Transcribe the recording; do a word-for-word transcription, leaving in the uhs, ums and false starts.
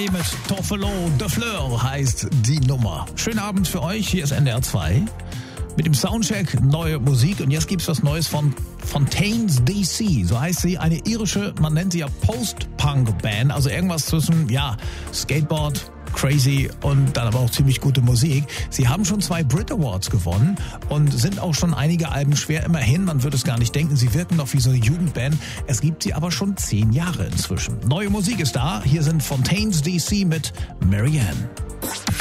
Mit Toffelo de Fleur heißt die Nummer. Schönen Abend für euch, hier ist N D R zwei. Mit dem Soundcheck neue Musik und jetzt gibt's was Neues von Fontaines D C. So heißt sie, eine irische, man nennt sie ja Post-Punk-Band, also irgendwas zwischen, ja, Skateboard, crazy und dann aber auch ziemlich gute Musik. Sie haben schon zwei Brit Awards gewonnen und sind auch schon einige Alben schwer. Immerhin, man würde es gar nicht denken, sie wirken noch wie so eine Jugendband. Es gibt sie aber schon zehn Jahre inzwischen. Neue Musik ist da. Hier sind Fontaines D C mit Marianne.